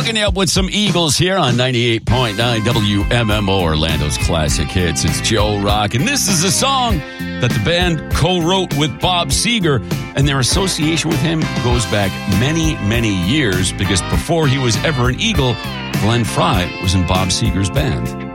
Hooking you up with some Eagles here on 98.9 WMMO, Orlando's classic hits. It's Joe Rock, and this is a song that the band co-wrote with Bob Seger, and their association with him goes back many, many years, because before he was ever an Eagle, Glenn Frey was in Bob Seger's band.